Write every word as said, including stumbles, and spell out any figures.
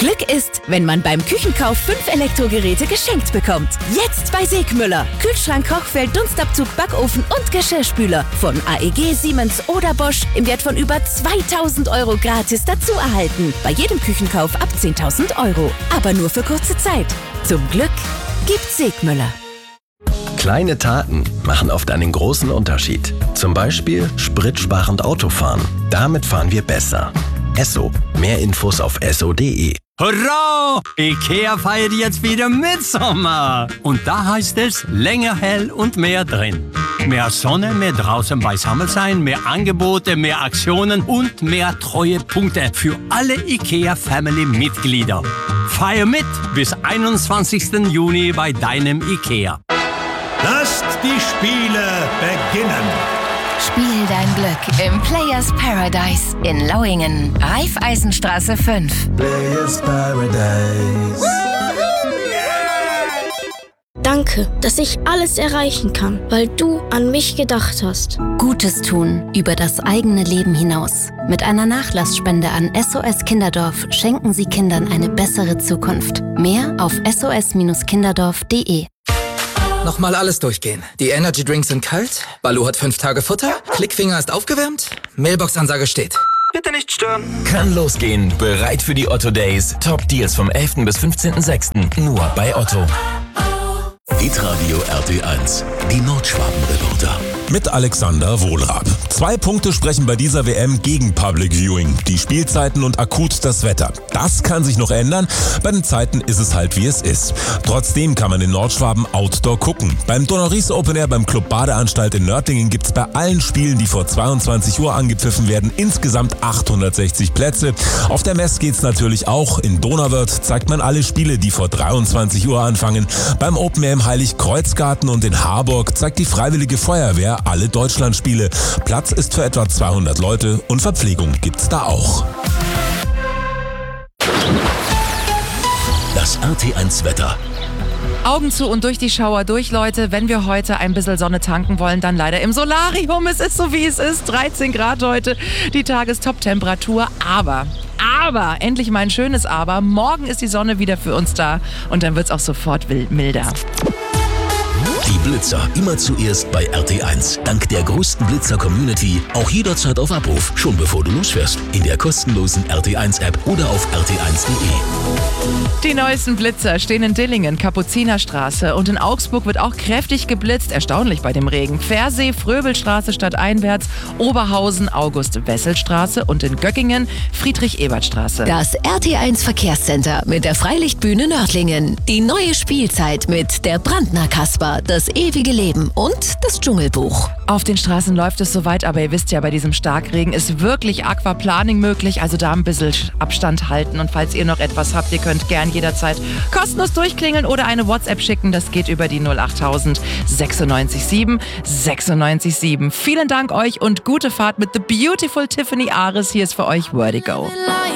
Glück ist, wenn man beim Küchenkauf fünf Elektrogeräte geschenkt bekommt. Jetzt bei Segmüller. Kühlschrank, Kochfeld, Dunstabzug, Backofen und Geschirrspüler. Von A E G, Siemens oder Bosch im Wert von über zweitausend Euro gratis dazu erhalten. Bei jedem Küchenkauf ab zehntausend Euro. Aber nur für kurze Zeit. Zum Glück gibt's Segmüller. Kleine Taten machen oft einen großen Unterschied. Zum Beispiel spritsparend Autofahren. Damit fahren wir besser. Esso. Mehr Infos auf esso punkt de. Hurra! IKEA feiert jetzt wieder Mitsommer. Und da heißt es länger hell und mehr drin. Mehr Sonne, mehr draußen beisammen sein, mehr Angebote, mehr Aktionen und mehr Treuepunkte für alle IKEA-Family-Mitglieder. Feier mit bis einundzwanzigsten Juni bei deinem IKEA. Lasst die Spiele beginnen. Spiel dein Glück im Players Paradise in Lauingen. Raiffeisenstraße fünf. Players Paradise. Danke, dass ich alles erreichen kann, weil du an mich gedacht hast. Gutes tun über das eigene Leben hinaus. Mit einer Nachlassspende an S O S Kinderdorf schenken Sie Kindern eine bessere Zukunft. Mehr auf s o s kinderdorf punkt de. Nochmal alles durchgehen. Die Energy Drinks sind kalt, Balu hat fünf Tage Futter, Klickfinger ist aufgewärmt, Mailbox-Ansage steht. Bitte nicht stören. Kann losgehen. Bereit für die Otto Days. Top Deals vom elften bis fünfzehnten sechsten Nur bei Otto. Hitradio R T eins. Die Nordschwaben-Reporter. Mit Alexander Wohlrab. Zwei Punkte sprechen bei dieser W M gegen Public Viewing. Die Spielzeiten und akut das Wetter. Das kann sich noch ändern. Bei den Zeiten ist es halt wie es ist. Trotzdem kann man in Nordschwaben Outdoor gucken. Beim Donneries Open Air beim Club Badeanstalt in Nördlingen gibt es bei allen Spielen, die vor zweiundzwanzig Uhr angepfiffen werden, insgesamt achthundertsechzig Plätze. Auf der Mess geht's natürlich auch. In Donauwörth zeigt man alle Spiele, die vor dreiundzwanzig Uhr anfangen. Beim Open Air im Heiligkreuzgarten und in Harburg zeigt die Freiwillige Feuerwehr alle Deutschlandspiele. Platz ist für etwa zweihundert Leute und Verpflegung gibt's da auch. Das R T eins Wetter. Augen zu und durch die Schauer durch, Leute. Wenn wir heute ein bisschen Sonne tanken wollen, dann leider im Solarium. Es ist so, wie es ist. dreizehn Grad heute, die Tagestop-Temperatur. Aber, aber, endlich mal ein schönes Aber. Morgen ist die Sonne wieder für uns da und dann wird's auch sofort milder. Die Blitzer immer zuerst bei R T eins. Dank der größten Blitzer-Community auch jederzeit auf Abruf, schon bevor du losfährst. In der kostenlosen R T eins App oder auf r t eins punkt de. Die neuesten Blitzer stehen in Dillingen, Kapuzinerstraße und in Augsburg wird auch kräftig geblitzt, erstaunlich bei dem Regen. Versee, Fröbelstraße stadteinwärts, Oberhausen, August-Wessel-Straße und in Göckingen, Friedrich-Ebert-Straße. Das R T eins Verkehrscenter mit der Freilichtbühne Nördlingen. Die neue Spielzeit mit der Brandner Kasper, das ewige Leben und das Dschungelbuch. Auf den Straßen läuft es soweit, aber ihr wisst ja, bei diesem Starkregen ist wirklich Aquaplaning möglich, also da ein bisschen Abstand halten. Und falls ihr noch etwas habt, ihr könnt gern jederzeit kostenlos durchklingeln oder eine WhatsApp schicken. Das geht über die null achttausend sechsundneunzig sieben sechsundneunzig sieben. Vielen Dank euch und gute Fahrt mit The Beautiful Tiffany Ares. Hier ist für euch Vertigo.